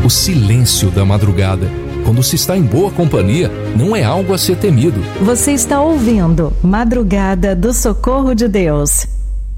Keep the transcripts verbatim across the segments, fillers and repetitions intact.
O silêncio da madrugada, quando se está em boa companhia, não é algo a ser temido. Você está ouvindo Madrugada do Socorro de Deus.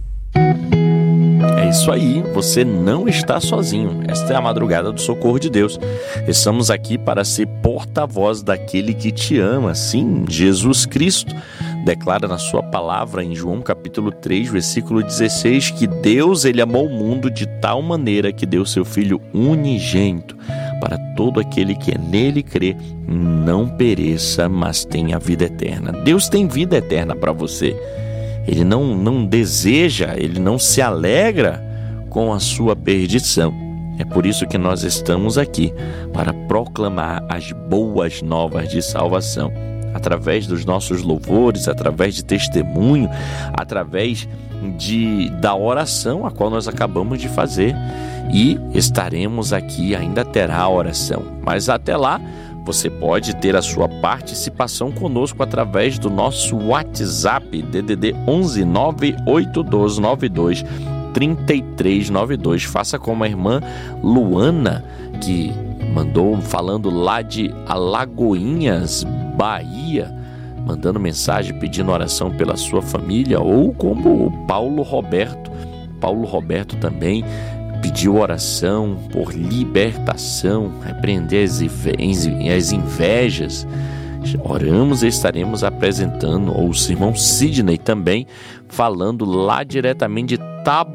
É isso aí, você não está sozinho. Esta é a Madrugada do Socorro de Deus. Estamos aqui para ser porta-voz daquele que te ama. Sim, Jesus Cristo declara na sua palavra em João capítulo três, versículo dezesseis, que Deus ele amou o mundo de tal maneira que deu seu Filho unigênito para todo aquele que nele crê não pereça, mas tenha vida eterna. Deus tem vida eterna para você. Ele não, não deseja, ele não se alegra com a sua perdição. É por isso que nós estamos aqui, para proclamar as boas novas de salvação. Através dos nossos louvores, através de testemunho, através de, da oração, a qual nós acabamos de fazer. E estaremos aqui, ainda terá a oração. Mas até lá, você pode ter a sua participação conosco através do nosso WhatsApp, D D D onze nove oito um dois nove dois três três nove dois. Faça como a irmã Luana, que mandou falando lá de Alagoinhas, Bahia, mandando mensagem pedindo oração pela sua família, ou como o Paulo Roberto. Paulo Roberto também pediu oração por libertação, repreender as invejas. Oramos e estaremos apresentando, ou o irmão Sidney também, falando lá diretamente de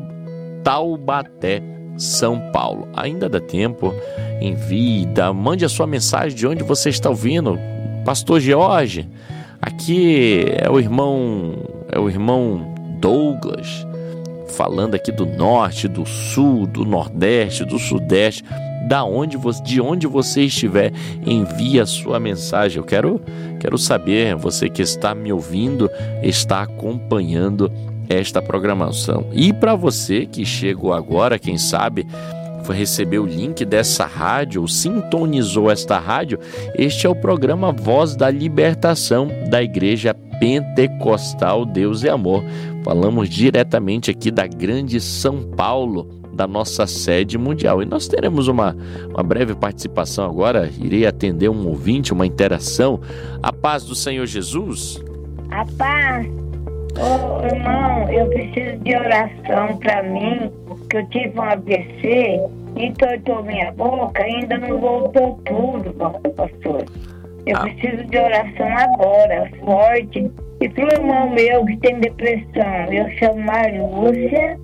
Taubaté, São Paulo. Ainda dá tempo, envie, dá, mande a sua mensagem de onde você está ouvindo. Pastor George, aqui é o irmão, é o irmão Douglas, falando aqui do norte, do sul, do nordeste, do sudeste, da onde você, de onde você estiver, envie a sua mensagem. Eu quero, quero saber, você que está me ouvindo, está acompanhando esta programação. E para você que chegou agora, quem sabe, foi receber o link dessa rádio, ou sintonizou esta rádio, este é o programa Voz da Libertação da Igreja Pentecostal Deus é Amor. Falamos diretamente aqui da grande São Paulo, da nossa sede mundial. E nós teremos uma, uma breve participação agora. Irei atender um ouvinte, uma interação. A paz do Senhor Jesus. A paz. Ô, irmão, eu preciso de oração para mim, que eu tive um A V C, entortou minha boca, ainda não voltou tudo, pastor. Eu ah. preciso de oração agora, forte. E pro irmão meu que tem depressão, eu chamo Marlúcia.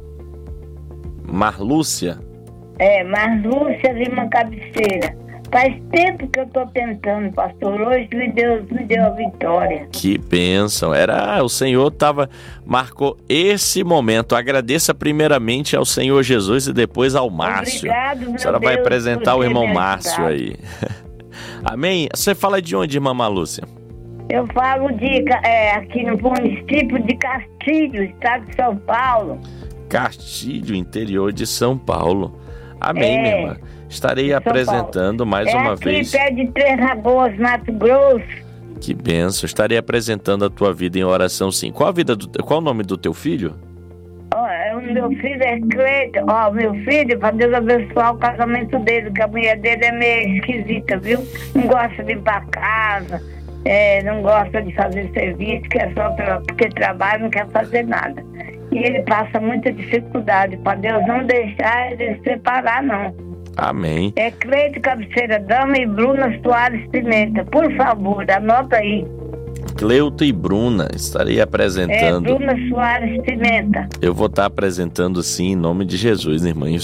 Marlúcia? É, Marlúcia Lima Cabeceira. Faz tempo que eu tô tentando, pastor. Hoje Deus me deu a vitória. Que bênção. Era, o Senhor tava, marcou esse momento. Agradeça primeiramente ao Senhor Jesus e depois ao Márcio. Obrigado, meu A senhora Deus, vai apresentar o irmão me Márcio aí. Amém? Você fala de onde, irmã Marlúcia? Eu falo de, é, aqui no município de Castilho, estado de São Paulo. Castilho, interior de São Paulo. Amém, é, minha irmã. Estarei apresentando Paulo. mais é uma aqui, vez. Pé de Três Lagoas, Mato Grosso. Que benção. Estarei apresentando a tua vida em oração, sim. Qual a vida do, qual o nome do teu filho? Oh, o meu filho é Cleiton. Ó, oh, meu filho, para Deus abençoar o casamento dele, que a mulher dele é meio esquisita, viu? Não gosta de ir pra casa, é, não gosta de fazer serviço, que é só pra, porque trabalha, não quer fazer nada. E ele passa muita dificuldade, para Deus não deixar ele se separar, não. Amém. É Cleide Cabeceira Dama e Bruna Soares Pimenta. Por favor, anota aí. Cleuto e Bruna, estarei apresentando. É, Bruna Soares Pimenta. Eu vou estar apresentando sim, em nome de Jesus, irmã.